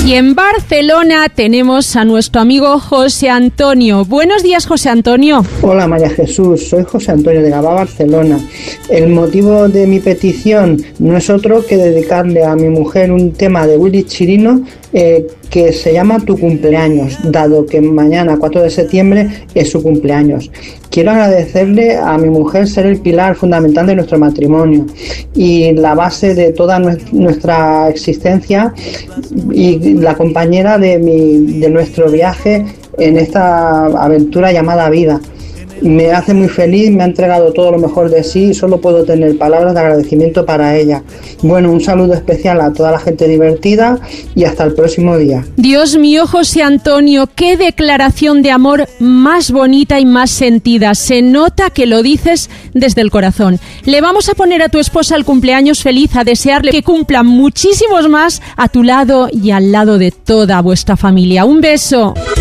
Y en Barcelona tenemos a nuestro amigo José Antonio. Buenos días, José Antonio. Hola, María Jesús. Soy José Antonio de Gavà, Barcelona. El motivo de mi petición no es otro que dedicarle a mi mujer un tema de Willy Chirino que se llama Tu cumpleaños, dado que mañana, 4 de septiembre, es su cumpleaños. Quiero agradecerle a mi mujer ser el pilar fundamental de nuestro matrimonio y la base de toda nuestra existencia y la compañera de nuestro viaje en esta aventura llamada vida. Me hace muy feliz, me ha entregado todo lo mejor de sí y solo puedo tener palabras de agradecimiento para ella. Bueno, un saludo especial a toda la gente divertida y hasta el próximo día. Dios mío, José Antonio, qué declaración de amor más bonita y más sentida. Se nota que lo dices desde el corazón. Le vamos a poner a tu esposa el cumpleaños feliz, a desearle que cumpla muchísimos más a tu lado y al lado de toda vuestra familia. Un beso.